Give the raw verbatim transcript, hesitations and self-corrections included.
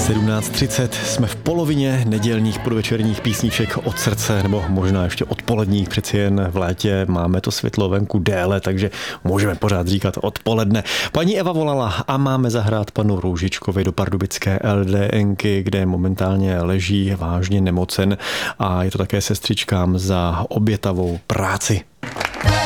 sedmnáct třicet, jsme v polovině nedělních podvečerních písniček od srdce, nebo možná ještě odpoledních, přeci jen v létě máme to světlo venku déle, takže můžeme pořád říkat odpoledne. Paní Eva volala a máme zahrát panu Růžičkovi do pardubické LDNky, kde momentálně leží vážně nemocen a je to také sestřičkám za obětavou práci.